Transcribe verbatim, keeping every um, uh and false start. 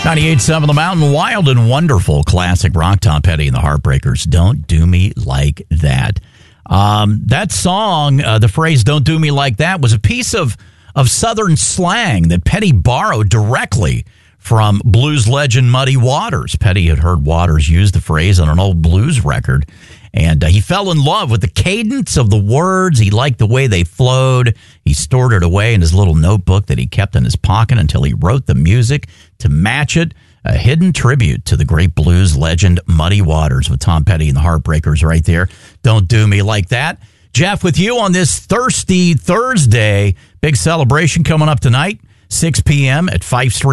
ninety-eight point seven The Mountain, wild and wonderful classic rock. Tom Petty and the Heartbreakers. Don't do me like that. Um, that song, uh, the phrase "Don't do me like that," was a piece of of Southern slang that Petty borrowed directly from blues legend Muddy Waters. Petty had heard Waters use the phrase on an old blues record, and uh, he fell in love with the cadence of the words. He liked the way they flowed. He stored it away in his little notebook that he kept in his pocket until he wrote the music to match it. A hidden tribute to the great blues legend Muddy Waters with Tom Petty and the Heartbreakers right there. Don't do me like that. Jeff, with you on this Thirsty Thursday. Big celebration coming up tonight, six p.m. at Fife's